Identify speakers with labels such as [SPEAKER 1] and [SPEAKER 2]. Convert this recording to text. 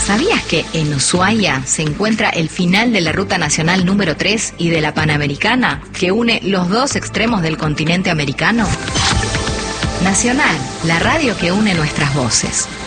[SPEAKER 1] ¿Sabías que en Ushuaia se encuentra el final de la Ruta Nacional número 3 y de la Panamericana, que une los dos extremos del continente americano? Nacional, la radio que une nuestras voces.